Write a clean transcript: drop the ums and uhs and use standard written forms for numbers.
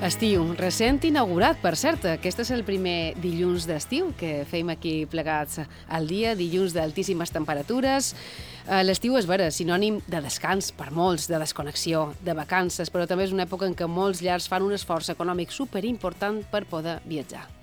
Estiu, recent inaugurat, per cert. Aquest és el primer dilluns d'estiu que feim aquí plegats al dia, dilluns d'altíssimes temperatures. L'estiu és vera, sinònim de descans per molts, de desconnexió, de vacances, però també és una època en què molts llars fan un esforç econòmic superimportant per poder viatjar.